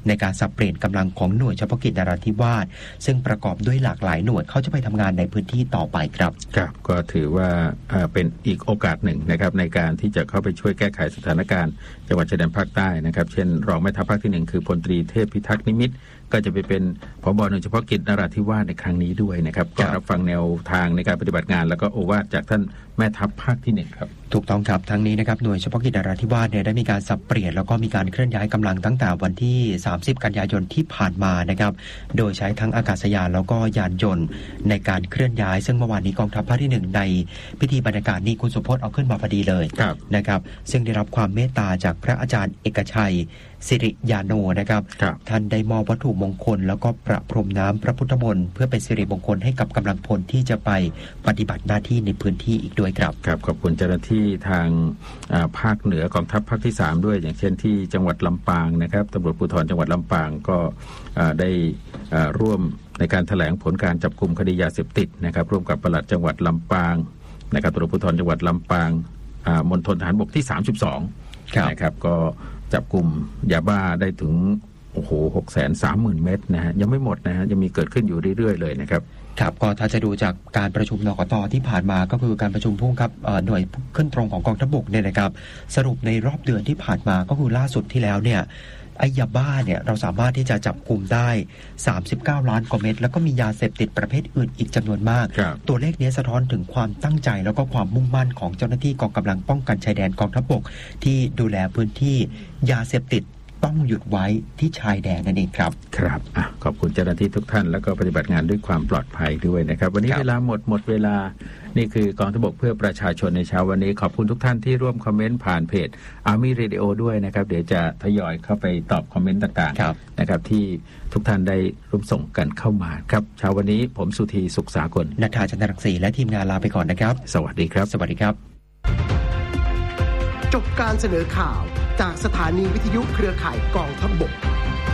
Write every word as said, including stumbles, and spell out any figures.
ในการสับเปลี่ยนกำลังของหน่วยเฉพาะกิจนราธิวาสซึ่งประกอบด้วยหลากหลายหน่วยเขาจะไปทำงานในพื้นที่ต่อไปครับครับก็ถือว่าเป็นอีกโอกาสหนึ่งนะครับในการที่จะเข้าไปช่วยแก้ไขสถานการณ์จังหวัดชายแดนภาคใต้นะครับเช่นรองแม่ทัพภาคที่หนึ่งคือพลตรีเทพพิทักษ์นิมิตรก็จะไปเป็นผบ.หน่วยเฉพาะกิจนราธิวาสในครั้งนี้ด้วยนะครับก็รับฟังแนวทางในการปฏิบัติงานแล้วก็โอวาทจากท่านแม่ทัพภาคที่หนึ่งครับถูกต้องครับทั้งนี้นะครับหน่วยเฉพาะกิจนราธิวาสเนี่ยได้มีการสับเปลี่ยนแล้วก็มีการเคลื่อนย้ายกำลังตั้งแต่วันที่สามสิบกันยายนที่ผ่านมานะครับโดยใช้ทั้งอากาศยานแล้วก็ยานยนต์ในการเคลื่อนย้ายซึ่งเมื่อวานนี้กองทัพภาคที่หนึ่งในพิธีบรรยากาศนี้คุณสุพจน์เอาขึ้นมาพอดีเลยนะครับซึ่งได้รับความเมตตาจากพระอาจารย์เอกชัยสิริยาโนนะครับท่านได้มอบวัตถุมงคลแล้วก็ประพรมน้ำพระพุทธมนต์เพื่อเป็นสิริมงคลให้กับกำลังพลที่จะไปปฏิบัติหน้าที่ในพื้นที่อีกด้วยครับครับขอบคุณเจ้าหน้าที่ทางภาคเหนือกองทัพภาคที่สามด้วยอย่างเช่นที่จังหวัดลำปางนะครับตำรวจภูธรจังหวัดลำปางก็ได้ร่วมในการแถลงผลการจับกุมคดียาเสพติดนะครับร่วมกับปลัดจังหวัดลำปางนะครับตำรวจภูธรจังหวัดลำปางมณฑลทหารบกที่สามสิบสองนะครับก็จับกลุ่มยาบ้าได้ถึงโอ้โห หกแสนสามหมื่น เม็ดนะฮะยังไม่หมดนะฮะยังมีเกิดขึ้นอยู่เรื่อยๆเลยนะครับครับก็ถ้าจะดูจากการประชุมนกต.ที่ผ่านมาก็คือการประชุมผู้บังคับหน่วยขึ้นตรงของกองทัพบกเนี่ยนะครับสรุปในรอบเดือนที่ผ่านมาก็คือล่าสุดที่แล้วเนี่ยไอ้ยาบ้าเนี่ยเราสามารถที่จะจับกลุ่มได้สามสิบเก้าล้านกว่าเม็ดแล้วก็มียาเสพติดประเภทอื่นอีกจำนวนมากตัวเลขนี้สะท้อนถึงความตั้งใจแล้วก็ความมุ่งมั่นของเจ้าหน้าที่กองกำลังป้องกันชายแดนกองทัพบกที่ดูแลพื้นที่ยาเสพติดต้องหยุดไว้ที่ชายแดนนั่นเองครับครับอ่ะขอบคุณเจ้าหน้าที่ทุกท่านแล้วก็ปฏิบัติงานด้วยความปลอดภัยด้วยนะครับวันนี้เวลาหมดหมดเวลานี่คือกองทัพบกเพื่อประชาชนในเช้าวันนี้ขอบคุณทุกท่านที่ร่วมคอมเมนต์ผ่านเพจ Army Radio ด้วยนะครับเดี๋ยวจะทยอยเข้าไปตอบคอมเมนต์ต่างๆนะครับที่ทุกท่านได้ร่วมส่งกันเข้ามาครับเช้าวันนี้ผมสุธีสุขสากลณัฐา จันทรังสีและทีมงานลาไปก่อนนะครับสวัสดีครับสวัสดีครับจบการเสนอข่าวจากสถานีวิทยุเครือข่ายกองทัพบก